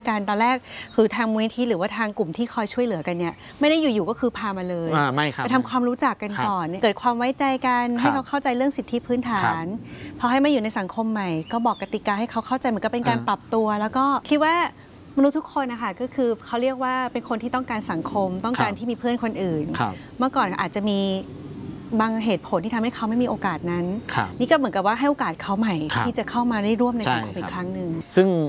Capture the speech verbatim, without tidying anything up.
การตอนแรกคือทางมูลนิธิหรือว่าทางกลุ่มที่คอยช่วยเหลือกันเนี่ยไม่ได้อยู่ๆก็คือพามาเลยไปทำความรู้จักกันก่อนเกิดความไว้ใจกันให้เขาเข้าใจเรื่องสิทธิพื้นฐานพอให้มาอยู่ในสังคมใหม่ก็บอกกติกาให้เขาเข้าใจเหมือนกับเป็นการปรับตัวแล้วก็คิดว่ามนุษย์ทุกคนนะคะก็คือเขาเรียกว่าเป็นคนที่ต้องการสังคมต้องการที่มีเพื่อนคนอื่นเมื่อก่อนอาจจะมีบางเหตุผลที่ทำให้เขาไม่มีโอกาสนั้นนี่ก็เหมือนกับว่าให้โอกาสเขาใหม่ที่จะเข้ามาได้ร่วมในสังคมอีกครั้งหนึ่งซึ่ง